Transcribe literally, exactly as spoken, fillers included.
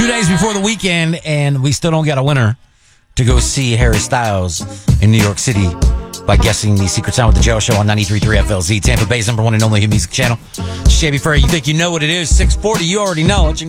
Two days before the weekend, and we still don't get a winner to go see Harry Styles in New York City by guessing the secret sound with the Joe Show on ninety-three point three F L Z, Tampa Bay's number one and only hit music channel. Shabby Furry, you think you know what it is? six forty, you already know it. You know